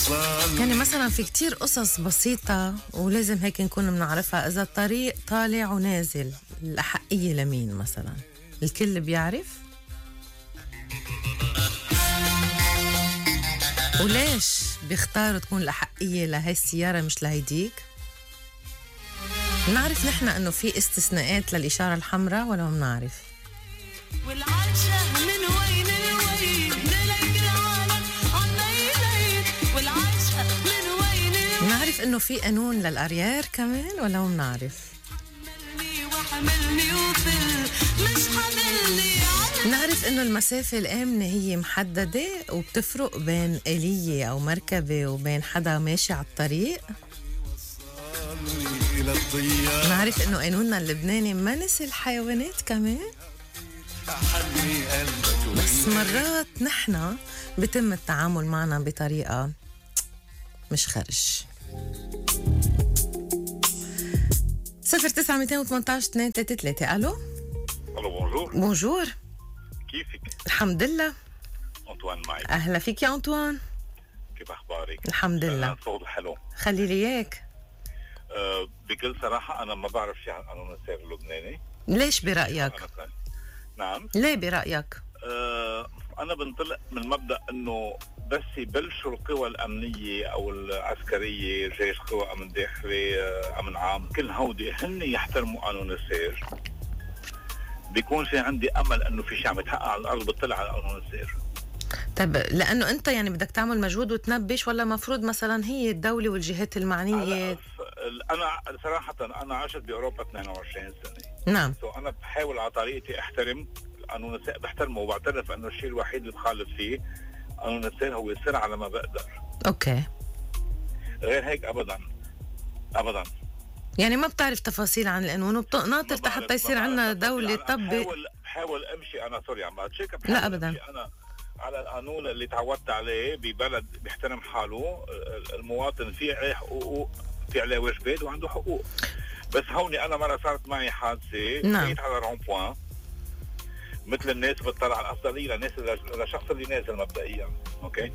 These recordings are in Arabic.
يعني مثلا في كتير قصص بسيطة ولازم هيك نكون بنعرفها. إذا الطريق طالع ونازل الأحقية لمين مثلا؟ الكل بيعرف؟ وليش بيختاروا تكون الأحقية لهي السيارة مش لهيديك؟ بنعرف نحن إنه في استثناءات للإشارة الحمراء ولا ما بنعرف؟ والعشاء من وين الوين نلاقي العالم عالليل والعشاء من وين بنعرف إنه في قانون للأريار كمان ولا ما بنعرف؟ حملني وحملني وفل مش حملني نعرف إنه المسافة الآمنة هي محددة وبتفرق بين آلية أو مركبة وبين حدا ماشي على الطريق. نعرف إنه قانوننا اللبناني ما نسي الحيوانات كمان. بس مرات نحنا بتم التعامل معنا بطريقة مش خرج. 09-218-233. ألو. الو بونجور. بونجور. كيفك؟ الحمد لله. أنطوان معي. أهلا فيك يا أنطوان. كيف أخبارك؟ الحمد لله. صوت حلو. خلي لي إياك. بكل صراحة أنا ما بعرف شيء عن قانون السير اللبناني. ليش برأيك؟ نعم. ليه برأيك؟ أنا بنطلق من مبدأ إنه بس يبلشوا القوى الأمنية أو العسكرية، جيش، قوى أمن داخلي، أمن عام، كل هودي هن يحترموا قانون السير، بيكون في عندي أمل إنه في شيء عم يتحقق على الأرض بتطلع على قانون السير. طيب لأنه أنت يعني بدك تعمل مجهود وتنبش، ولا مفروض مثلا هي الدولة والجهات المعنية؟ أنا صراحة أنا عشت بأوروبا 22 سنة. نعم. أنا بحاول على طريقتي أحترم قانون السير، بحترمه وبعترف أنه الشيء الوحيد اللي بخالف فيه قانون السير هو السير على ما بقدر. أوكي. غير هيك أبدا أبدا. يعني ما بتعرف تفاصيل عن القانون وبتناطر حتى يصير عندنا دولة تطبق. بحاول أمشي أنا سوري عم بتشيك. لا أبدا. أنا على القانون اللي تعودت عليه ببلد بيحترم حاله. المواطن في عليه حقوق، في عليه واجبات وعنده حقوق. بس هوني أنا مرة صارت معي حادثة. نعم. جيت على رون بوان مثل الناس بتطلع على الأفضلية للشخص اللي نازل مبدئيا. أوكي.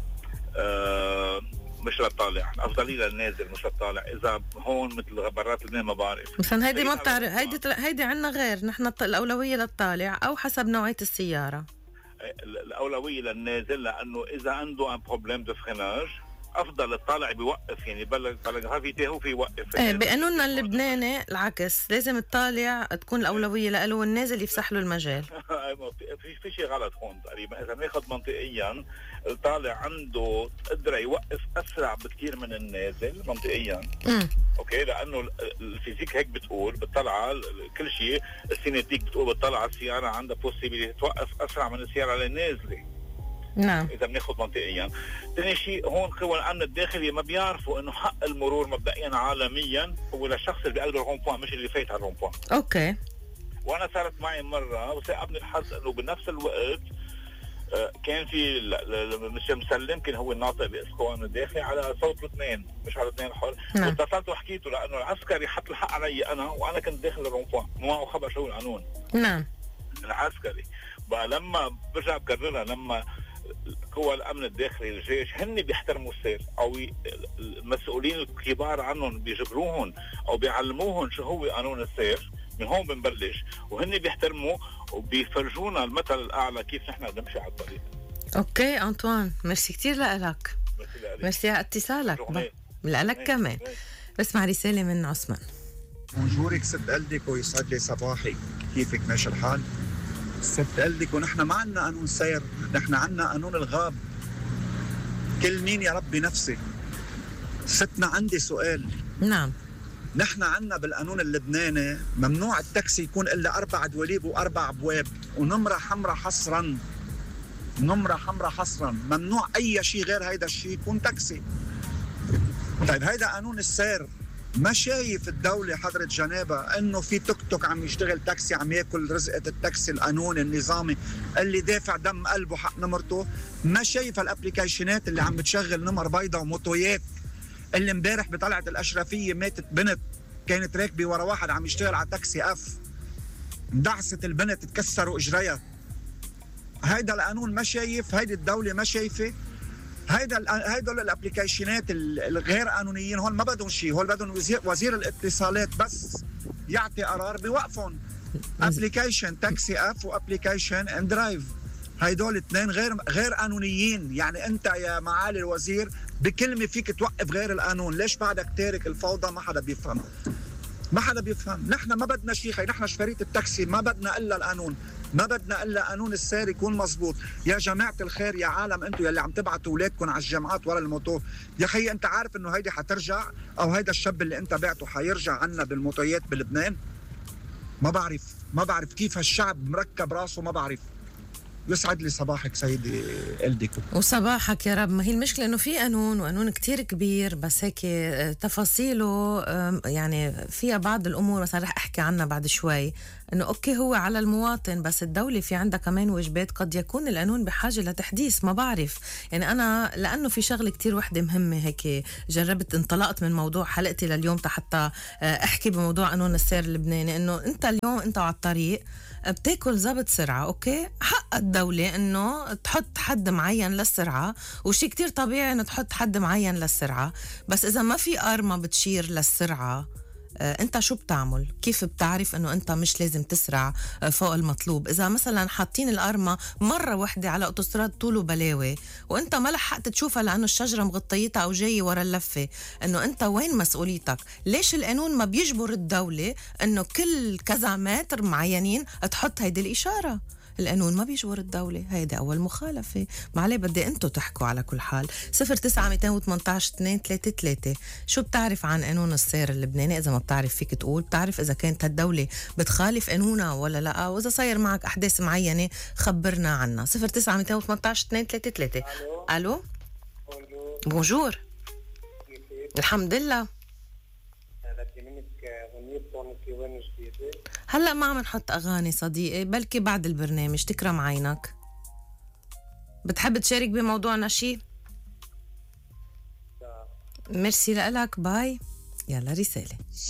مش للطالع، الأفضلية للنازل مش للطالع. إذا هون مثل برات لبنان ما بعرف. مثلا هيدي ما بتعرف، هيدي عنا غير، نحن الأولوية للطالع أو حسب نوعية السيارة. الأولوية للنازل، لأنه إذا عنده un problème de freinage أفضل الطالع بيوقف، يعني بلغ غافيته هو في يوقف. بقانوننا اللبناني العكس، لازم الطالع تكون الأولوية له والنازل يفسح له المجال. في شيء غلط هون تقريبا. إذا ناخذ منطقيا الطالع عنده قدرة يوقف أسرع بكتير من النازل منطقيا. أوكي، لأنه الفيزيك هيك بتقول بتطلع كل شيء. السينيتيك بتقول بتطلع السيارة عندها possibility توقف أسرع من السيارة اللي نازلة. نعم. إذا بناخذ منطقيا. ثاني شيء هون قوى الأمن الداخلي ما بيعرفوا إنه حق المرور مبدئيا عالميا هو للشخص اللي بقلب الرونبوان مش اللي فايت على الرونبوان. أوكي. وأنا صارت معي مرة وسأبني الحظ إنه بنفس الوقت كان في مش مسلم، يمكن هو الناطق باسم الأمن الداخلي على صوت الاثنين مش على الاثنين حر. واتصلت وحكيته لأنه العسكري حط الحق علي أنا وأنا كنت داخل الرونبوان معه خبر شو القانون. نعم. العسكري بقى لما برجع بكررها، لما قوى الامن الداخلي الجيش هن بيحترموا السير او المسؤولين الكبار عنهم بيجبروهم او بيعلموهم شو هو قانون السير، من هون بنبلش وهن بيحترموا وبيفرجونا المثل الاعلى كيف نحن نمشي على الطريق. اوكي انطوان، ميرسي كتير لك. ميرسي على اتصالك. لك كمان. بسمع رسالة من عثمان. بونجورك ست قلبك ويسعد لي صباحك، كيفك ماشي الحال؟ ست قلبك ونحن ما عنا قانون سير، نحن عنا قانون الغاب. كل مين يا ربي نفسي. ستنا عندي سؤال. نعم. نحن عنا بالقانون اللبناني ممنوع التاكسي يكون إلا 4 دواليب و4 أبواب ونمرة حمراء حصرا. نمرة حمراء حصرا، ممنوع أي شيء غير هيدا الشيء يكون تاكسي. طيب هيدا قانون السير. ما شايف الدولة حضرة جنابة انه في توك توك عم يشتغل تاكسي عم ياكل رزقة التاكسي القانوني النظامي اللي دافع دم قلبه حق نمرته؟ ما شايف الابليكيشنات اللي عم بتشغل نمر بيضة وموتويات؟ اللي امبارح بطلعة الاشرفية ماتت بنت كانت راكبة ورا واحد عم يشتغل على تاكسي اف، دعست البنت تكسروا اجريها. هيدا القانون ما شايف، هيدي الدولة ما شايفة. هيدول الابلكيشنات الغير قانونيين هون ما بدهم شيء، هون بدهم وزير الاتصالات بس يعطي قرار بيوقفهم. ابلكيشن تاكسي اف وابلكيشن ان درايف، هيدول اثنين غير قانونيين. يعني انت يا معالي الوزير بكلمه فيك توقف غير القانون، ليش بعدك تارك الفوضى؟ ما حدا بيفهم، ما حدا بيفهم. نحن ما بدنا شيء خي، نحن شفرية التاكسي ما بدنا الا القانون، ما بدنا الا قانون السير يكون مزبوط. يا جماعه الخير يا عالم، انتم يلي عم تبعتوا اولادكم على الجامعات ورا الموتو، يا خي انت عارف انه هيدي حترجع، او هيدا الشاب اللي انت بعته حيرجع عنا بالموتويات بلبنان؟ ما بعرف كيف هالشعب مركب راسه، ما بعرف. يسعد لي صباحك سيدي إلديكو. وصباحك يا رب. ما هي المشكلة إنه في قانون، وقانون كتير كبير، بس هيك تفاصيله يعني فيها بعض الأمور مثلا رح أحكي عنها بعد شوي، إنه أوكي هو على المواطن، بس الدولة في عندها كمان واجبات، قد يكون القانون بحاجة لتحديث، ما بعرف. يعني أنا لأنه في شغلة كتير وحدة مهمة هيك جربت انطلقت من موضوع حلقتي لليوم حتى أحكي بموضوع قانون السير اللبناني، إنه أنت اليوم أنت على الطريق بتاكل ضبط سرعة، أوكي، حق الدولة إنه تحط حد معين للسرعة، وشي كتير طبيعي إنه تحط حد معين للسرعة، بس إذا ما في أرمة بتشير للسرعة انت شو بتعمل؟ كيف بتعرف انه انت مش لازم تسرع فوق المطلوب؟ اذا مثلا حاطين الارمه مره واحده على اوتوستراد طوله بلاوي وانت ما لحقت تشوفها لانه الشجره مغطيتها او جاي ورا اللفه، انه انت وين مسؤوليتك؟ ليش القانون ما بيجبر الدوله انه كل كذا متر معينين تحط هيدي الاشاره؟ القانون ما بيجبر الدولة، هيدا أول مخالفة. معلي بدي أنتو تحكوا على كل حال. 09-218-233. شو بتعرف عن قانون السير اللبناني؟ إذا ما بتعرف فيك تقول، بتعرف إذا كانت هالدولة بتخالف قانونها ولا لا، وإذا صاير معك أحداث معينة خبرنا عنها. 09-218-233. ألو بونجور. الحمد لله. هلأ ما عم نحط أغاني صديقي، بلكي بعد البرنامج. تكرم عينك. بتحب تشارك بموضوعنا شي؟ ميرسي لك، باي. يلا رسالة.